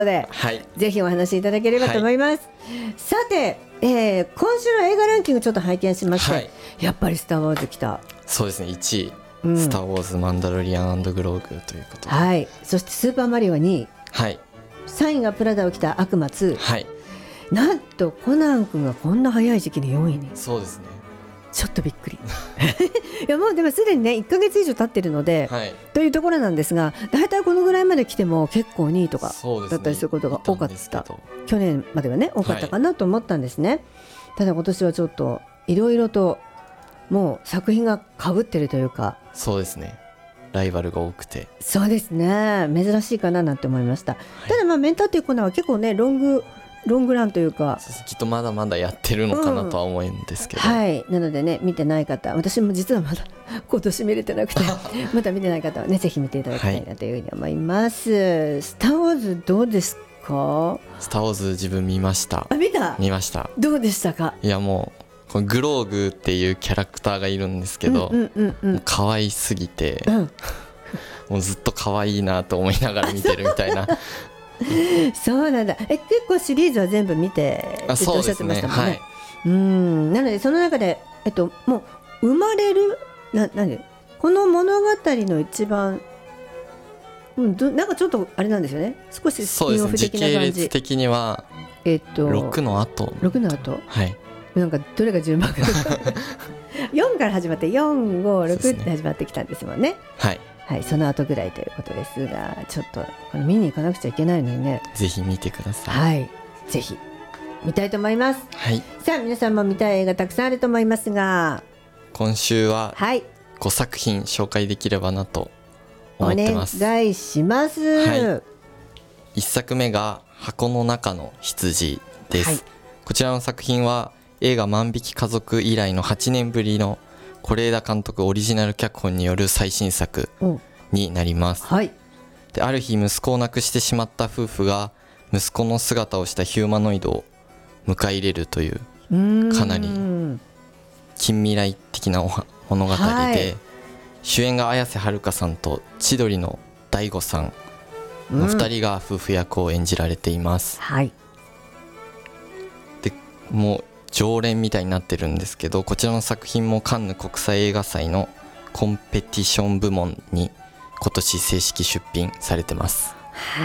で、 はい、 ぜひお話しいただければと思います、さて、今週の映画ランキングちょっと拝見しまして、やっぱりスターウォーズ来た。 そうですね、1位、スターウォーズマンダロリアン&グローグということで、 はい、そしてスーパーマリオは2位、 はい、3 位がプラダを着た悪魔2、 はい、 なんとコナン君がこんな早い時期に4位に。 そうですね、 ちょっとびっくりいやもうでもすでにね1ヶ月以上経ってるので、というところなんですが、だいたいこのぐらいまで来ても結構2位とかだったりすることが多かった。去年まではね多かったかなと思ったんですね、ただ今年はちょっといろいろともう作品が被ってるというか、 そうですね、ライバルが多くて、 そうですね、珍しいかななんて思いました、ただメンターっていうコーナーは結構ねロングランというか、 きっとまだまだやってるのかなとは思うんですけど、 はい、なのでね見てない方、私も実はまだ今年見れてなくてまだ見てない方はねぜひ見ていただきたいなというふうに思います、スター・ウォーズどうですか？ スター・ウォーズ自分見ました。見ました。 どうでしたか？ いやもうこのグローグっていうキャラクターがいるんですけど、もう可愛すぎて、もうずっと可愛いなと思いながら見てるみたいなそうなんだ。結構シリーズは全部見てっておっしゃってましたもんね。なのでその中で、もう生まれるこの物語の一番、なんかちょっとあれなんですよね、少しスピンオフ的な感じ。 時系列的には6の後、はい、 なんかどれが順番か4から始まって4、5、6って始まってきたんですもんね。 はいはい、その後ぐらいということですが、ちょっとこれ見に行かなくちゃいけないのにね、 ぜひ見てください。 はい、ぜひ見たいと思います、 はい、 さあ皆さんも見たい映画たくさんあると思いますが、 今週は5作品紹介できればなと思ってます。 お願いします、 1作目が箱の中の羊です、こちらの作品は映画万引き家族以来の8年ぶりの是枝監督オリジナル脚本による最新作になります、である日息子を亡くしてしまった夫婦が息子の姿をしたヒューマノイドを迎え入れるというかなり近未来的な物語で、主演が綾瀬はるかさんと千鳥の大悟さんの2人が夫婦役を演じられています、でもう常連みたいになってるんですけど、こちらの作品もカンヌ国際映画祭のコンペティション部門に今年正式出品されてます。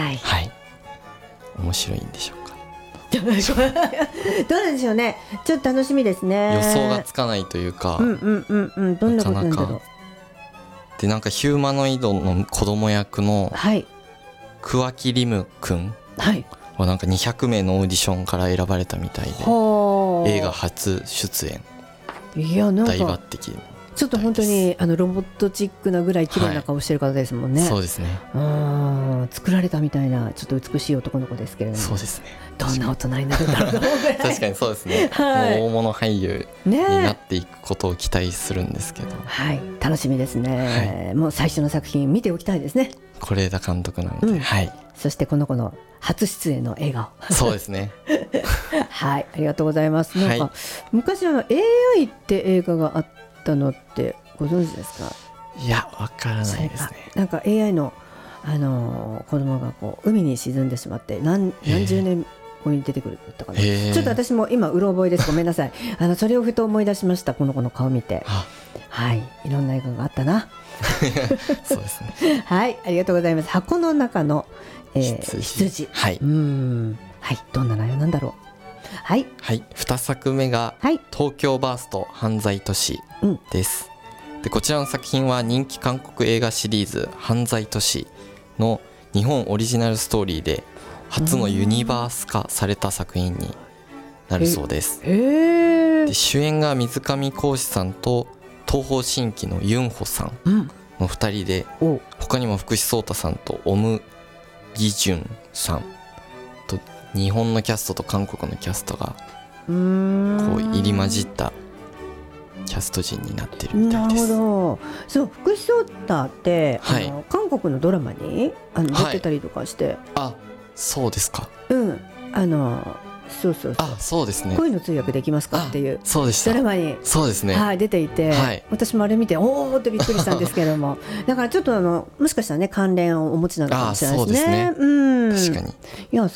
面白いんでしょうか？ どうなんでしょうね、ちょっと楽しみですね。 予想がつかないというか、 どんなことなんだろう。 でなんかヒューマノイドの子供役の桑木リム君はなんか200名のオーディションから選ばれたみたいで、映画初出演、大抜擢、 ちょっと本当にロボットチックなぐらい綺麗な顔してる方ですもんね。 そうですね。 作られたみたいなちょっと美しい男の子ですけれども、 そうですね、 どんな大人になるんだろうと思うぐらい確かにそうですね、大物俳優になっていくことを期待するんですけど、 楽しみですね、もう最初の作品見ておきたいですね、 是枝監督なので、 そしてこの子の初出演の映画をそうですねありがとうございます。なんか、昔AI って映画があったのってご存知ですか？ いや、わからないですね。 なんか AI の、子供がこう海に沈んでしまって何十年後に出てくるとかね、ちょっと私も今うろ覚えです、ごめんなさいそれをふと思い出しました、この子の顔見て。いろんな映画があったなそうですねありがとうございます。箱の中の、羊、どんな内容なんだろう。 2作目が東京バースト犯罪都市です、でこちらの作品は人気韓国映画シリーズ犯罪都市の日本オリジナルストーリーで初のユニバース化された作品になるそうです。で主演が水上恒司さんと東方神起のユンホさんの2人で、他にも福士蒼汰さんとオム・ギジュンさんと日本のキャストと韓国のキャストがこう入り混じったキャスト陣になってるみたいです。 なるほど。そう、福士蒼汰って、韓国のドラマに出てたりとかして、 あ、そうですか。 そうそうそう、 そうですね、 恋の通訳できますかっていうそうでしたドラマに、 そうですね、 はい、出ていて、はい、私もあれ見ておーってびっくりしたんですけれどもだからちょっともしかしたらね関連をお持ちなのかもしれないですね。 そうですね、うん、確かに。 いや